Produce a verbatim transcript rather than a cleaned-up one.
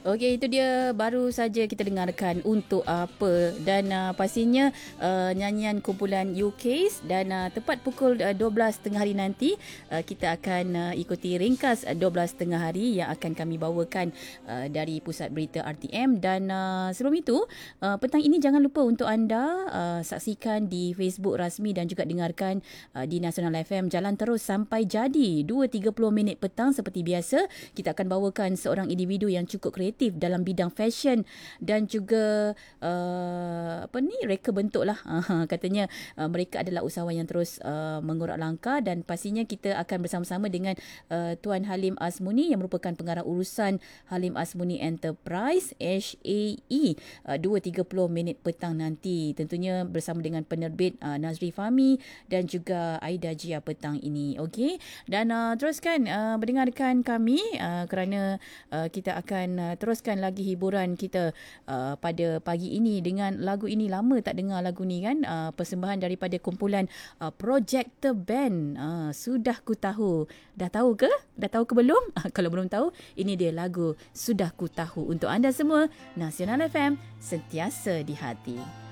Okey, itu dia baru saja kita dengarkan Untuk Apa, dan uh, pastinya uh, nyanyian kumpulan U Ks, dan uh, tepat pukul uh, dua belas tengah hari nanti uh, kita akan uh, ikuti ringkas uh, dua belas tengah hari yang akan kami bawakan uh, dari Pusat Berita R T M. Dan uh, sebelum itu, uh, petang ini jangan lupa untuk anda uh, saksikan di Facebook rasmi dan juga dengarkan uh, di Nasional F M. Jalan terus sampai jadi dua tiga puluh minit petang seperti biasa. Kita akan bawakan seorang individu yang cukup kreatif dalam bidang fashion dan juga uh, apa ni reka bentuk lah. Uh, katanya uh, mereka adalah usahawan yang terus uh, mengorak langkah, dan pastinya kita akan bersama-sama dengan uh, Tuan Halim Azmuni yang merupakan pengarah urusan Halim Azmuni Enterprise H A E uh, dua tiga puluh minit petang nanti, tentunya bersama dengan penerbit uh, Nazri Fahmi dan juga Aida Jia petang ini. Okey, dan uh, teruskan uh, mendengarkan kami uh, kerana uh, kita akan uh, teruskan lagi hiburan kita uh, pada pagi ini dengan lagu ini. Lama tak dengar lagu ni kan, uh, persembahan daripada kumpulan uh, Projector Band. uh, Sudah Ku Tahu. Dah tahu ke? Dah tahu ke belum? Uh, kalau belum tahu, ini dia lagu Sudah Ku Tahu untuk anda semua. Nasional F M, sentiasa di hati.